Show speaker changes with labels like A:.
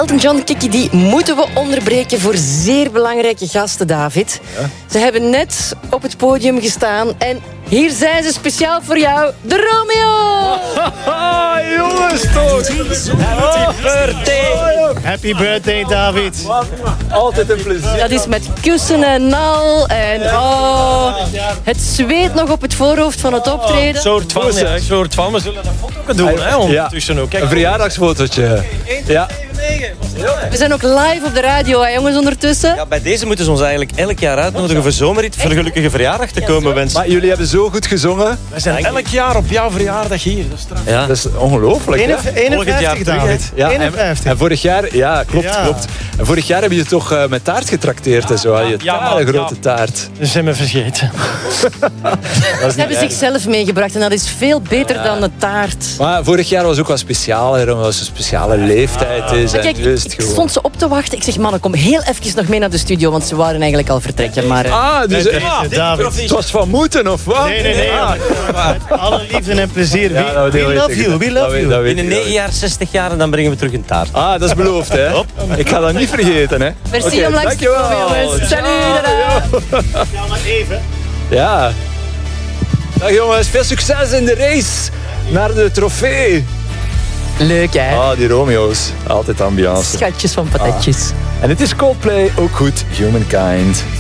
A: Elton John, Kiki, die moeten we onderbreken voor zeer belangrijke gasten, David. Ja? Ze hebben net op het podium gestaan en hier zijn ze speciaal voor jou, de Romeo!
B: Jongens toch!
A: Happy birthday!
B: Happy birthday, David.
C: Altijd een plezier.
A: Dat is met kussen en al en het zweet nog op het voorhoofd van het optreden.
C: Een soort van, we zullen een foto doen, hè, ondertussen ook. Kijk,
D: een verjaardagsfotootje. Ja.
A: We zijn ook live op de radio, hè, jongens, ondertussen.
C: Ja, bij deze moeten ze ons eigenlijk elk jaar uitnodigen voor zomerrit voor een gelukkige verjaardag te komen wensen.
D: Maar jullie hebben zo goed gezongen.
C: Wij zijn elk jaar op jouw verjaardag hier. Dat is straf.
D: Ja. Dat is ongelooflijk.
B: 51, David.
D: Ja,
B: 51.
D: En vorig jaar, ja, klopt. En vorig jaar hebben je toch met taart getrakteerd en zo. Een grote taart.
C: Dat zijn we vergeten.
A: Ze hebben zichzelf meegebracht en dat is veel beter dan de taart.
D: Maar vorig jaar was ook wel speciaal, omdat het een speciale leeftijd is.
A: Maar kijk, ik stond ze op te wachten. Ik zeg, mannen, kom heel even nog mee naar de studio, want ze waren eigenlijk al vertrekken. Maar,
D: dus het was van moeten, of wat?
B: Nee. Met alle liefde en plezier. We love you.
C: Binnen 9 jaar, 60 jaar en dan brengen we terug een taart.
D: Dat is beloofd, hè? Ik ga dat niet vergeten, hè?
A: Merci om langs te komen, jongens. Salut!
B: Ja, maar even.
D: Ja. Dag jongens, veel succes in de race naar de trofee.
A: Leuk, hè?
D: Die Romeo's. Altijd ambiance.
A: Schatjes van patatjes.
D: En het is Coldplay, ook goed. Humankind.